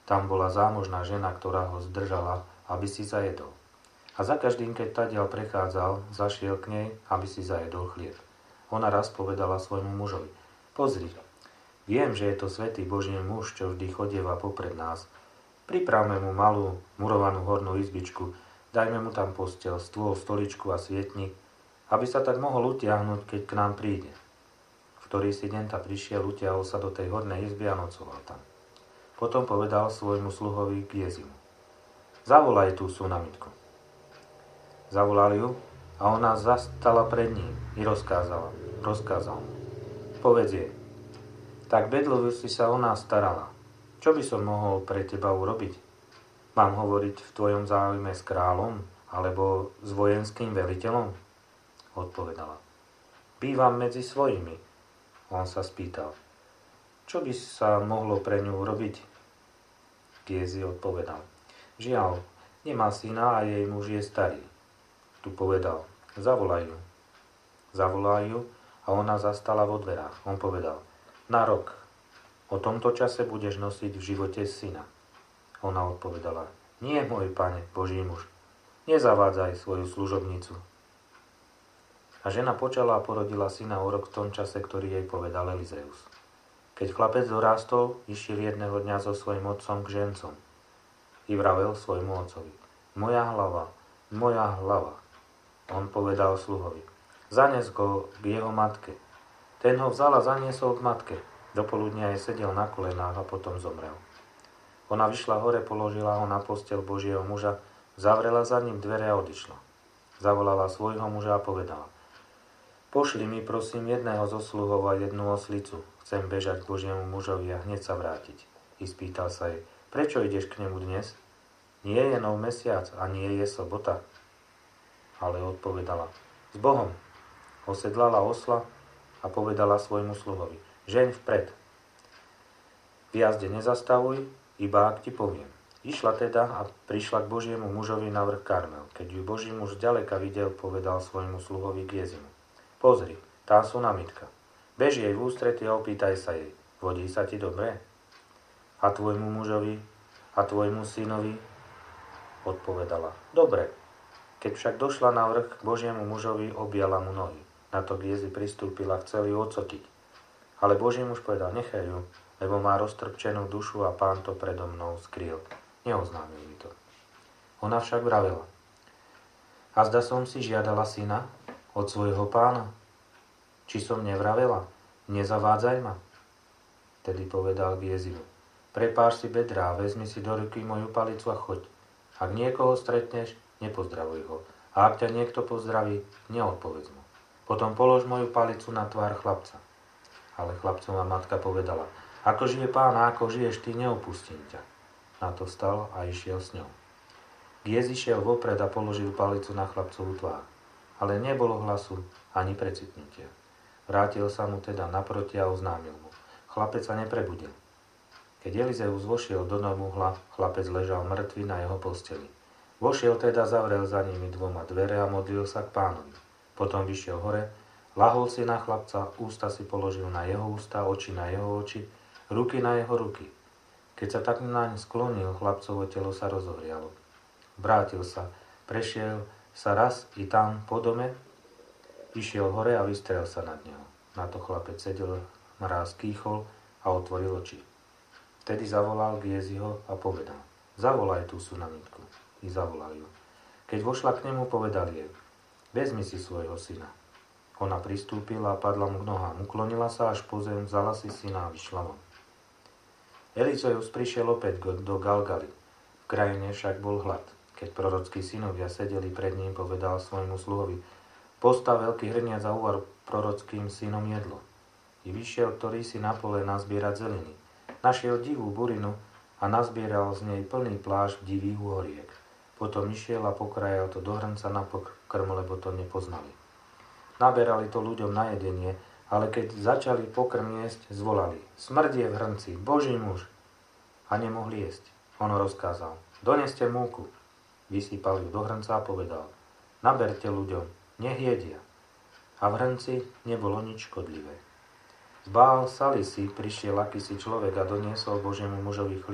Tam bola zámožná žena, ktorá ho zdržala, aby si zajedol. A za každým, keď tadiaľ prechádzal, zašiel k nej, aby si zajedol chlieb. Ona raz povedala svojmu mužovi: Pozri, viem, že je to svätý Boží muž, čo vždy chodieva popred nás. Pripravme mu malú murovanú hornú izbičku, dajme mu tam posteľ, stôl, stoličku a svietnik, aby sa tak mohol utiahnuť, keď k nám príde. V ktorý si deň ta prišiel, utiahol sa do tej hornej izby a nocoval tam. Potom povedal svojmu sluhovi Gézimu: Zavolaj tú Sunamitku. Zavolal ju a ona zastala pred ním i rozkázal mu: Povedz jej, tak bedlivo si sa o nás starala. Čo by som mohol pre teba urobiť? Mám hovoriť v tvojom záujme s kráľom alebo s vojenským veliteľom? Odpovedala: Bývam medzi svojimi. On sa spýtal: Čo by sa mohlo pre ňu urobiť? Gézi odpovedal: Žiaľ, nemá syna a jej muž je starý. Tu povedal: Zavolaj ju. Zavolaj ju a ona zastala vo dverách. On povedal: Na rok. O tomto čase budeš nosiť v živote syna. Ona odpovedala: Nie, môj pane, Boží muž, nezavádzaj svoju služobnicu. A žena počala a porodila syna o rok v tom čase, ktorý jej povedal Elizeus. Keď chlapec dorástol, išiel jedného dňa so svojím otcom k žencom. I vravel svojmu otcovi: Moja hlava, moja hlava. On povedal sluhovi: Zanes ho k jeho matke. Ten ho vzal a zaniesol k matke. Do poludnia jej sedel na kolenách a potom zomrel. Ona vyšla hore, položila ho na posteľ Božieho muža, zavrela za ním dvere a odišla. Zavolala svojho muža a povedala: Pošli mi prosím jedného zo sluhov a jednu oslicu. Chcem bežať k Božiemu mužovi a hneď sa vrátiť. I spýtal sa jej: Prečo ideš k nemu dnes? Nie je nov mesiac a nie je sobota. Ale odpovedala: S Bohom. Osedlala osla a povedala svojmu sluhovi: Žeň vpred. V jazde nezastavuj, iba ak ti poviem. Išla teda a prišla k Božiemu mužovi na vrch Karmel. Keď ju Boží muž ďaleka videl, povedal svojmu sluhovi Gézimu: Pozri, tá Sunamitka. Bež jej v ústrety a opýtaj sa jej: Vodí sa ti dobre? A tvojmu mužovi a tvojmu synovi? Odpovedala: Dobre. Keď však došla na vrch k Božiemu mužovi, objala mu nohy. Na to Gézi pristúpila, chcel ju odsotiť. Ale Boží muž povedal: Nechaj ju, lebo má roztrpčenú dušu a Pán to predo mnou skrýl. Neoznámil mi to. Ona však vravela: A zda som si žiadala syna od svojho pána? Či som nevravela? Nezavádzaj ma. Tedy povedal Gézimu: Prepáš si bedrá, vezmi si do ruky moju palicu a choď. Ak niekoho stretneš, nepozdravuj ho. A ak ťa niekto pozdraví, neodpovedz mu. Potom polož moju palicu na tvár chlapca. Ale chlapcová matka povedala: Ako žije Pán a ako žiješ ty, neopustím ťa. Na to vstal a išiel s ňou. Gézi šiel vopred a položil palicu na chlapcovú tvár. Ale nebolo hlasu ani precitnutia. Vrátil sa mu teda naproti a oznámil mu. Chlapec sa neprebudil. Keď Elizeus vošiel do domu, chlapec ležal mŕtvy na jeho posteli. Vošiel teda, zavrel za nimi dvoma dvere a modlil sa k Pánovi. Potom vyšiel hore, lahol si na chlapca, ústa si položil na jeho ústa, oči na jeho oči, ruky na jeho ruky. Keď sa tak naň sklonil, chlapcovo telo sa rozohrialo. Vrátil sa, prešiel sa raz i tam po dome, išiel hore a vystrel sa nad neho. Na to chlapec sedel, mráz kýchol a otvoril oči. Vtedy zavolal Géziho a povedal: Zavolaj tú Sunamitku. I zavolal ju. Keď vošla k nemu, povedal jej: Vezmi si svojho syna. Ona pristúpila a padla mu k nohám. Uklonila sa až po zem, vzala si syna a vyšla von. Elizeus prišiel opäť do Galgaly. V krajine však bol hlad. Keď prorockí synovia sedeli pred ním, povedal svojmu sluhovi: Postav veľký hrniec a uvar prorockým synom jedlo. I vyšiel ktorý si na pole nazbierať zeliny. Našiel divú burinu a nazbieral z nej plný plášť divých uhoriek. Potom išiel a pokrajal to do hrnca na pokrm, lebo to nepoznali. Naberali to ľuďom na jedenie, ale keď začali pokrm jesť, zvolali: Smrť je v hrnci, Boží muž! A nemohli jesť. On rozkázal: Doneste múku. Vysypal ju do hrnca a povedal: Naberte ľuďom, nech jedia. A v hrnci nebolo nič škodlivé. Z Baal Salisi prišiel akýsi človek a doniesol Božiemu mužovi chlieb